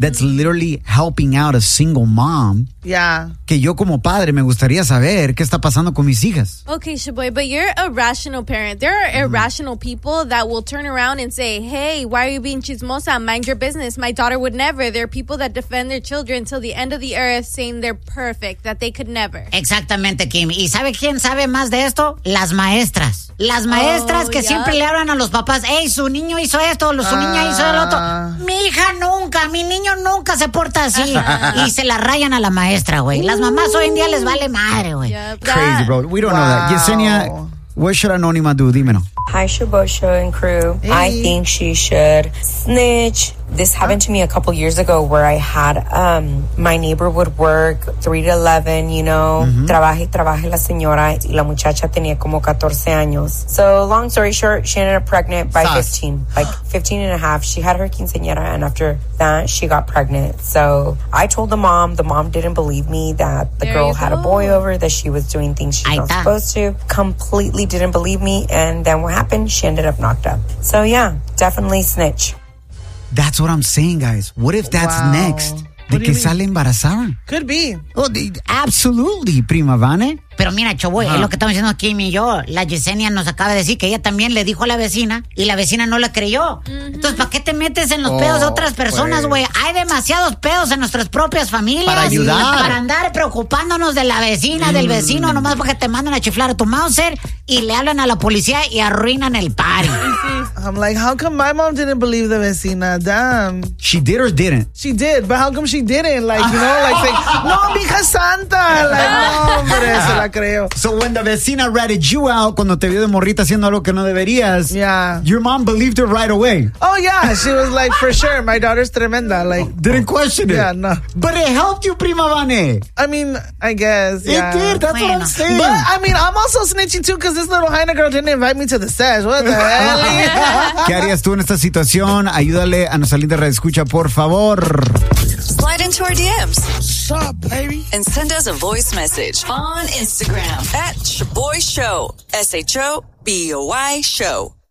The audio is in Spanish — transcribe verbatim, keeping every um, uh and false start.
that's literally helping out a single mom. Yeah. Que yo como padre me gustaría saber qué está pasando con mis hijas. Okay, Shaboy, but you're a rational parent. There are mm-hmm. irrational people that will turn around and say, hey, why are you being chismosa? Mind your business. My daughter would never. There are people that defend their children until the end of the earth saying they're perfect, that they could never. Exactamente, Kim. ¿Y sabe quién sabe más de esto? Las maestras. Las maestras oh, que yeah. siempre le hablan a los papás, hey, su niño hizo esto, su uh, niña hizo el otro. Mi hija nunca, mi niño nunca se porta así. Y se la rayan a la maestra, güey. Las mamás hoy en día les vale madre, güey. Yep. Crazy, bro. We don't wow. know that. Yesenia, what should Anónima do? Dímelo. Hi, Shabosha and crew. Hey. I think she should snitch. This happened to me a couple years ago where I had, um, my neighbor would work three to eleven, you know, mm-hmm. trabaje y trabaje la señora, y la muchacha tenía como catorce años. So, long story short, she ended up pregnant by Sas. fifteen, like fifteen and a half. She had her quinceañera, and after that, she got pregnant. So, I told the mom, the mom didn't believe me that the there girl had a boy over, that she was doing things she's not supposed to. Completely didn't believe me, and then what happened? She ended up knocked up. So, yeah, definitely snitch. That's what I'm saying, guys. What if that's wow. next? De que sale embarazada. Could be. Oh, de, absolutely, prima Vane. Pero mira, Choboy, uh-huh. es lo que estamos diciendo Kim y yo. La Yesenia nos acaba de decir que ella también le dijo a la vecina y la vecina no la creyó. Uh-huh. Entonces, ¿para qué te metes en los oh, pedos de otras personas, güey? Pues. Hay demasiados pedos en nuestras propias familias. Para ayudar. Para andar preocupándonos de la vecina, mm. del vecino, nomás porque te mandan a chiflar a tu Mauser y le hablan a la policía y arruinan el party. I'm like, how come my mom didn't believe the vecina? Damn. She did or didn't? She did, but how come she didn't? Like, you know, like saying, no, mija santa. Like, no, hombre, se la creo. So when the vecina ratted you out cuando te vio de morrita haciendo algo que no deberías, yeah. your mom believed her right away. Oh, yeah. She was like, for sure, my daughter's tremenda. Like, didn't question it. Yeah, no. But it helped you, prima Vane. I mean, I guess, yeah. It did. That's bueno. what I'm saying. But, I mean, I'm also snitching, too, because this little Jaina girl didn't invite me to the sesh. What the hell? ¿Qué harías tú en esta situación? Ayúdale a nuestra linda radioescucha, por favor. Slide into our D Ms. What's up, baby? And send us a voice message on Instagram at Shaboy Show. S H O B O Y Show.